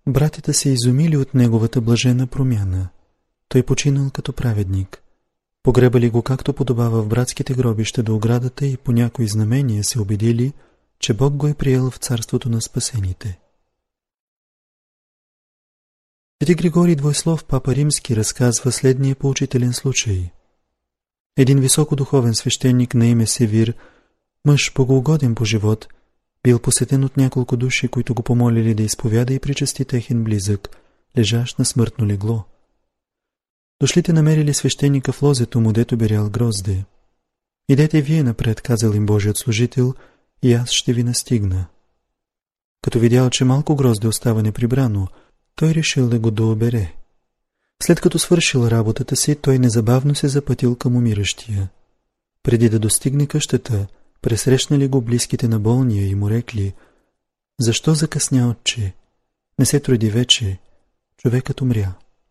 Братята се изумили от неговата блажена промяна. Той починал като праведник. Погребали го както подобава в братските гробища до оградата и по някои знамения се убедили, че Бог го е приел в царството на спасените. Свети Григорий Двойслов, папа римски, разказва следния поучителен случай. Един високодуховен свещеник на име Севир, мъж богоугоден по живот, бил посетен от няколко души, които го помолили да изповяда и причасти техен близък, лежащ на смъртно легло. Дошлите намерили свещеника в лозето му, дето берял грозде. Идете вие напред, казал им Божият служител, и аз ще ви настигна. Като видял, че малко грозде остава неприбрано, той решил да го дообере. След като свършил работата си, той незабавно се запътил към умиращия. Преди да достигне къщата, пресрещнали го близките на болния и му рекли: защо закъсня, отче? Не се труди вече, човекът умря.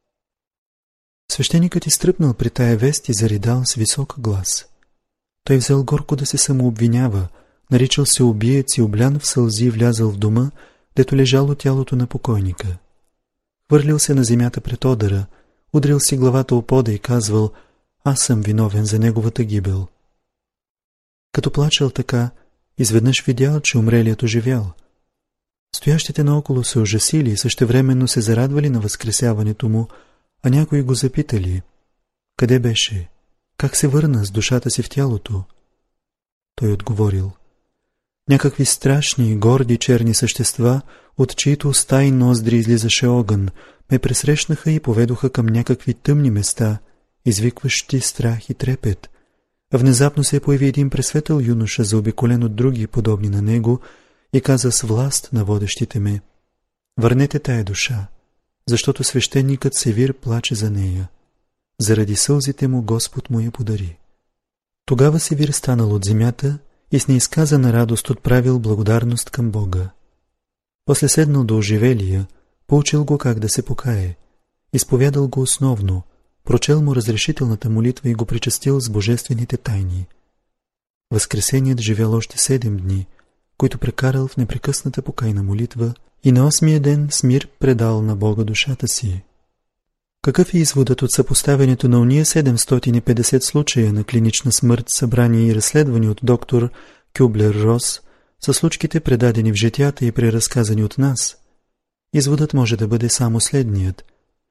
Свещеникът изтръпнал при тая вест и заридал с висок глас. Той взел горко да се самообвинява, наричал се убиец и облян в сълзи влязъл в дома, дето лежало тялото на покойника. Хвърлил се на земята пред одъра, удрил си главата о пода и казвал: аз съм виновен за неговата гибел. Като плачел така, изведнъж видял, че умрелият оживял. Стоящите наоколо се ужасили и същевременно се зарадвали на възкресяването му, а някои го запитали: къде беше? Как се върна с душата си в тялото? Той отговорил: някакви страшни, горди, черни същества, от чието уста и ноздри излизаше огън, ме пресрещнаха и поведоха към някакви тъмни места, извикващи страх и трепет. А внезапно се появи един пресветъл юноша, заобиколен от други, подобни на него, и каза с власт на водещите ме: върнете тая душа, защото свещеникът Севир плаче за нея. Заради сълзите му Господ му я подари. Тогава Севир станал от земята и с неизказана радост отправил благодарност към Бога. После седнал до оживелия, поучил го как да се покае, изповядал го основно, прочел му разрешителната молитва и го причастил с божествените тайни. Възкресеният живял още 7 дни, които прекарал в непрекъсната покайна молитва, и на 8-я ден с мир предал на Бога душата си. Какъв е изводът от съпоставянето на уния 750 случая на клинична смърт, събрани и разследвани от доктор Кюблер-Рос, с случките предадени в житията и преразказани от нас? Изводът може да бъде само следният.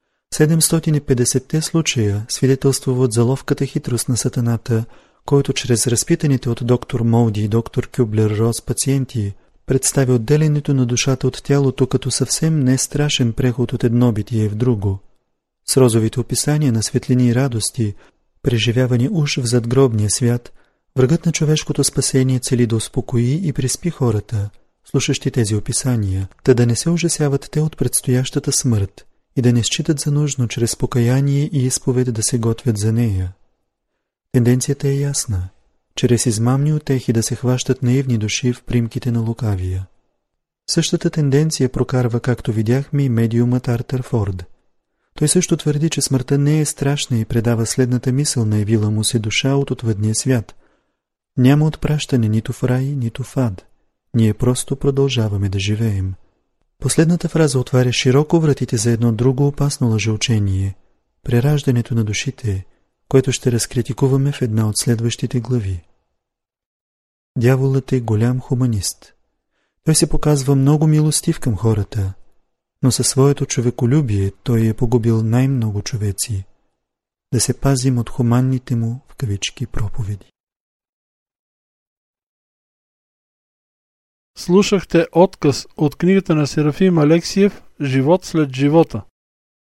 750-те случая свидетелствуват за ловката хитрост на сатаната, който чрез разпитаните от доктор Молди и доктор Кюблер-Рос пациенти представи отделянето на душата от тялото като съвсем не страшен преход от едно битие в друго. С розовите описания на светлини и радости, преживявани уж в задгробния свят, врагът на човешкото спасение цели да успокои и приспи хората, слушащи тези описания, та да не се ужасяват те от предстоящата смърт и да не считат за нужно чрез покаяние и изповед да се готвят за нея. Тенденцията е ясна, чрез измамни утехи да се хващат наивни души в примките на лукавия. Същата тенденция прокарва, както видяхме, и медиумът Артър Форд. Той също твърди, че смъртта не е страшна и предава следната мисъл на явила му се душа от отвъдния свят. Няма отпращане нито в рай, нито в ад. Ние просто продължаваме да живеем. Последната фраза отваря широко вратите за едно друго опасно лъжеучение – прераждането на душите, което ще разкритикуваме в една от следващите глави. Дяволът е голям хуманист. Той се показва много милостив към хората, но със своето човеколюбие той е погубил най-много човеци. Да се пазим от хуманните му в кавички проповеди. Слушахте отказ от книгата на Серафим Алексиев «Живот след живота».